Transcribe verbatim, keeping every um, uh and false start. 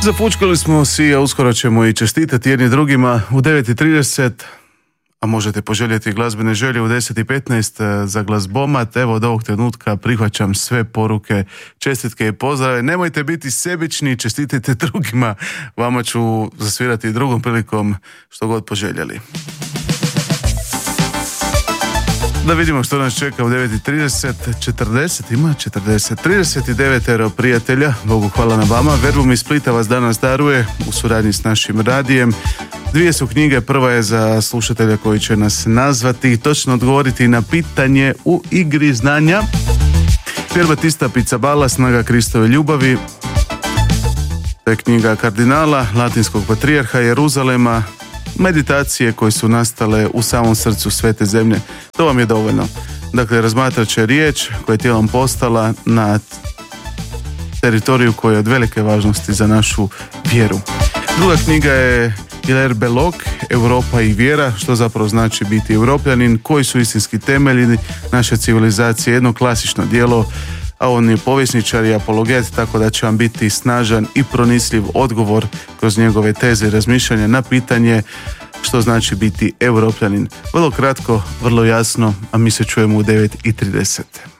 Zafučkali smo si, a uskoro ćemo i čestitati jedni drugima u devet i trideset, a možete poželjeti glazbene želje u deset i petnaest za Glazbomat. Evo, od ovog trenutka prihvaćam sve poruke, čestitke i pozdrave. Nemojte biti sebični, čestitajte drugima. Vama ću zasvirati drugom prilikom što god poželjeli. Da vidimo što nas čeka u devet i trideset, četrdeset ima, četrdeset, trideset devet euro prijatelja, Bogu hvala na vama. Verbum iz Splita vas danas daruje u suradnji s našim radijem. Dvije su knjige, prva je za slušatelja koji će nas nazvati i točno odgovoriti na pitanje u igri znanja. Pier Battista Pizzaballa, Snaga Kristove ljubavi. To je knjiga kardinala, latinskog patrijarha Jeruzalema, meditacije koje su nastale u samom srcu svete zemlje. To vam je dovoljno. Dakle, razmatrat će riječ koja je tijelom postala na teritoriju koja je od velike važnosti za našu vjeru. Druga knjiga je Hilaire Belloc, Europa i vjera, što zapravo znači biti Europljanin, koji su istinski temelji naše civilizacije, jedno klasično djelo, a on je povjesničar i apologet, tako da će vam biti snažan i pronicljiv odgovor kroz njegove teze i razmišljanja na pitanje što znači biti Europljanin. Vrlo kratko, vrlo jasno, a mi se čujemo u devet i trideset.